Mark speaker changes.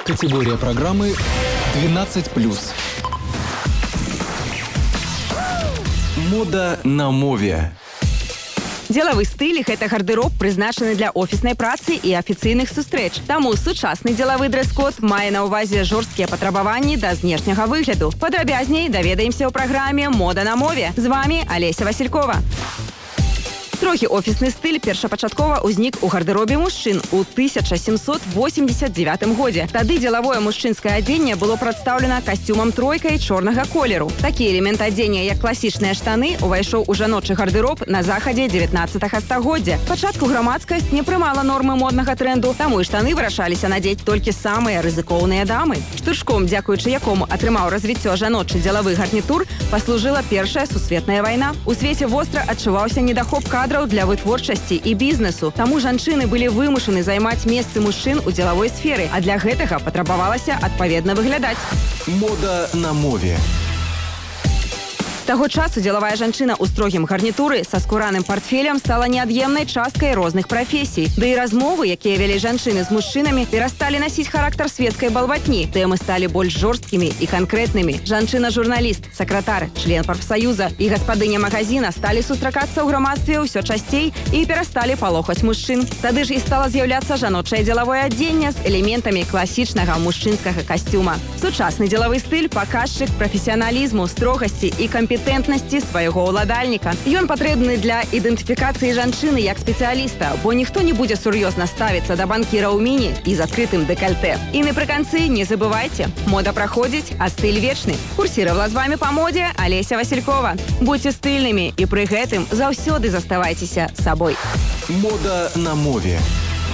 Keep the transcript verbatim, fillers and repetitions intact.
Speaker 1: Категория программы двенадцать плюс. Мода на мове.
Speaker 2: Дзелавы стыль – гэта гардэроб, прызначаны для офіснай працы і афіцыйных сустрэч. Таму сучасны дзелавы дрэс-код мае на ўвазе жорсткія патрабаванні да знешняга выгляду. Падрабязней даведаемся ў праграме «Мода на мове». З вами Алеся Василькова. Строгі офісны стыль першапачаткова ўзнік у гардэробе мужчын у тысяча сямсот восемьдесят девятым годзе. Тады дзелавое мужчынскае адзенне было прадстаўлена касцюмам тройкай чорнага колеру. Такі элемент адзення, як класічныя штаны, увайшоў у жаночы гардэроб на захадзе дзевятнаццатага стагоддзя. Пачатку грамадскасць не прымала нормы моднага трэнду, таму і штаны вырашаліся надзець толькі самыя рызыкоўныя дамы. Штуршком, дзякуючы якому атрымаў развіццё жаночы дзелавы гарнітур, паслужыла Першая сусветная вайна. У свеце востра адчуваўся недахоп кадраў для вытворчасці і бізнесу. Таму жанчыны былі вымушаны займаць месцы мужчын у дзелавой сферы, а для гэтага патрабавалася адпаведна выглядаць.
Speaker 1: Мода на мове.
Speaker 2: З таго часу дзелавая жанчына ў строгім гарнітуры са скураным партфелем стала неад'емнай часткай розных прафесій. Да і размовы, якія вялі жанчыны з мужчынамі, перасталі насіць характар светскай балбатні. Тэмы сталі больш жорсткімі і канкрэтнымі. Жанчына-журналіст, сакратар, член прафсаюза і гаспадыня магазіна сталі сустракацца ў грамадстве ўсё часцей і перасталі палохаць мужчын. Тады ж і стала з'яўляцца жаночае дзелавое адзенне з элементамі класічнага мужчынскага касцюма. Сучасны дзелавы стыль – паказчык прафесіяналізму, строгасці і кампетэнцыі компетентнасці свайго ўладальніка. Ён патрэбны для ідэнтыфікацыі жанчыны як спецыяліста, бо ніхто не будзе сур'ёзна ставіцца да банкіра ў міні і з адкрытым дэкальтэ. І напрыканцы не забывайце, мода праходзіць, а стыль вечны. Курсіравала з вами па модзе Алеся Василькова. Будьце стыльнымі і пры гэтым заўсёды заставайцеся сабой.
Speaker 1: Мода на мове.